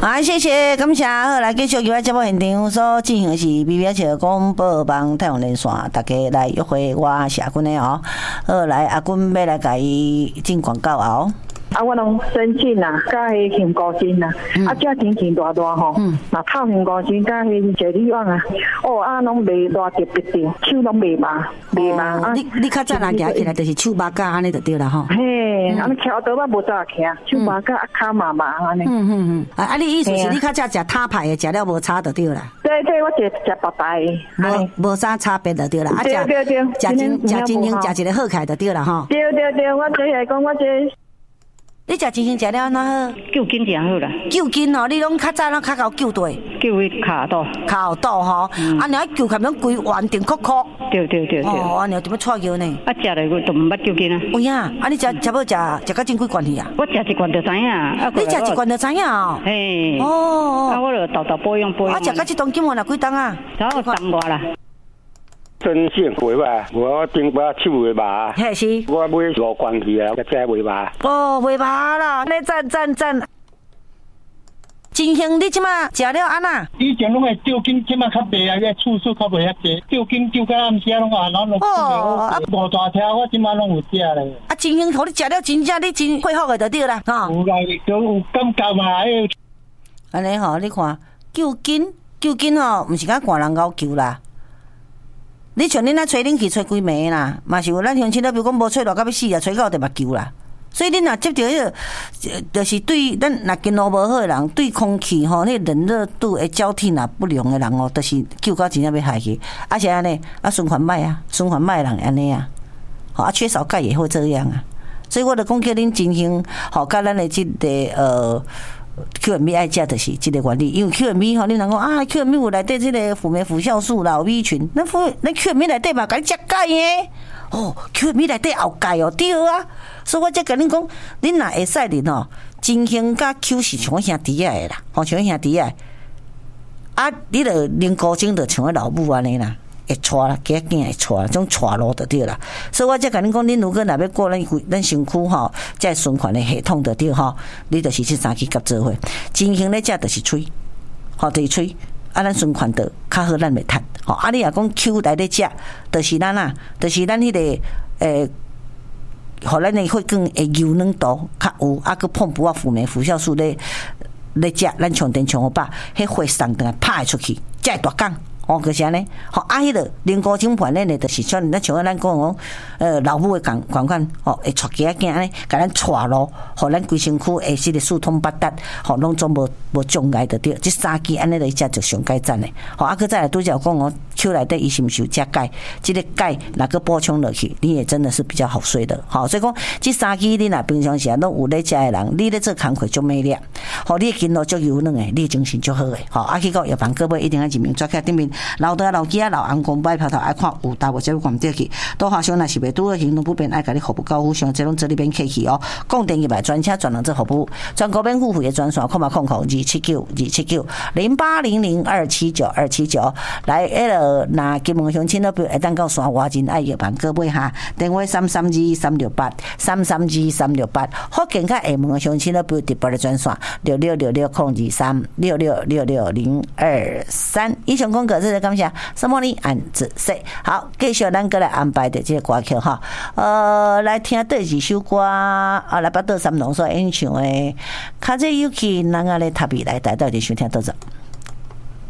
好，谢谢，感谢。好，来继续今晚节目现场所进行的是 BBS 广播网太阳连线，大家来约会我是阿君的哦。好，来阿君要来甲伊进广告哦。 我拢申请啦，甲迄杏高金啦，价钱真大大吼。那套杏高金甲迄雪里旺啊，拢卖偌特别的，手拢卖麻，卖麻。 你较早人行起来就是手麻甲安尼就对啦吼。 嘿，安尼桥倒我无早行，手麻甲骹麻麻安尼。 你意思是你较早食塔牌的，食了无差就对啦。 对，我食白白的， 无啥差别就对啦。对，食真香，食一个好开就对啦吼。 对，我这来讲，我这。 你食真香食了哪好？ 救筋真好啦。 救筋哦，你拢较早较搞救对。 救迄骹肚。骹肚吼，你爱救，看能规完定壳壳。 对。 哦，你有点么错叫呢？ 食了我都唔捌救筋啊。 有影，你食要食到真几罐去啊？ 我食一罐就知影。 你食一罐就知影哦。 嘿。我就豆保养。 我食到这当今晚了几档啊？ 早当外啦。 真性卖吧，我顶把手卖麻。 嘿是。 我买5罐去啊，才卖麻。 卖麻啦，你赞。真香，你即马食了安那？ 以前拢会吊筋，即马较袂啊，个次数较袂遐济。吊筋吊到暗时拢啊，然后无大条，我即马拢有食咧。 真香，互你食了真正，你真快活的就对啦，吼。 有啦，都有感觉嘛。 安尼吼，你看救筋吼，毋是甲寒人熬救啦。你像恁那吹冷气吹几暝啦，嘛是有咱乡亲咧，比如讲无吹热到要死啊，吹到就目救啦。所以恁若接到迄个，就是对咱若筋络无好的人，对空气吼，迄冷热度的交替若不良的人哦，就是救到真正要害去。是安尼，循环歹啊，循环歹人安尼啊，缺少钙也会这样啊。所以我就讲叫恁真心，甲咱的这个QMB 爱食就是这个原理，因为 QMB 吼，你人讲QMB 有内底这个辅酶辅酵素啦、有 B 群，咱 QMB 内底嘛，甲你食钙耶。QMB 内底有钙哦，对啊。所以我才甲恁讲，恁若会使恁吼，真香甲 Q 是像兄弟仔的啦，像兄弟仔。你著啉高精著像个老母安尼啦。会带啦，囝会带，种带路就对啦。所以我才甲恁讲，恁如果若要过咱身躯吼，这循环的系统就对吼，你就是这3支甲做伙。真香咧，食就是吹，就是吹。咱循环的较好，咱袂趁。你若讲 Q 来咧食，就是咱就是咱迄个互咱的血管会柔软度较有，佮碰不啊辅酶辅酵素咧食，咱充电充好饱，迄血送转来拍出去，才会大讲。就是安尼，迄个零高精盘咧，就是像咱像咱讲老母的共款，会带囝仔安尼，甲咱带路，互咱规身躯会是个疏通八达，拢总无障碍的对。这3支安尼来食就上改赞嘞。佮再来拄则讲手内底伊是毋是有食钙？这个钙若个补充落去，你也真的是比较好睡的。所以讲这3支你若平常时拢有咧食的人，你咧做工课足美丽，你的筋络足柔软的，你精神足好的。去到药房各位一定要认明抓起顶面。老大老囝老翁公摆头头爱看有大无才要看得去，多发生若是袂拄个行动不便，爱甲你服务高富上，这拢这里边客气哦。供电100专车专人做服务，全国免付费的专线，0800279279279，来那金门乡亲那边会当到山外真爱药房各位哈，电话332-368，福建较下门的乡亲那边直播的专线6666-023，6666-023。以上广告这个感谢什么呢？安子说好，继续咱过来安排的这个歌曲哈。来听第2首歌来把倒三龙所演唱的，卡这尤其人啊咧特别来带到就收听到这。